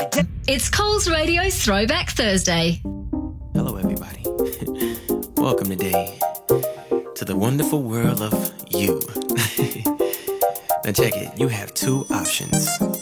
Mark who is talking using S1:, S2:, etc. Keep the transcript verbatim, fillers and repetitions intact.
S1: It's Coles Radio's Throwback Thursday.
S2: Hello, everybody. Welcome today to the wonderful world of you. Now check it. You have two options.